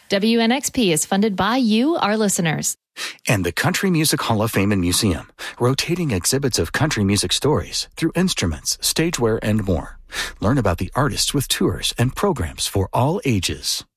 WNXP is funded by you, our listeners. And the Country Music Hall of Fame and Museum, rotating exhibits of country music stories through instruments, stageware, and more. Learn about the artists with tours and programs for all ages.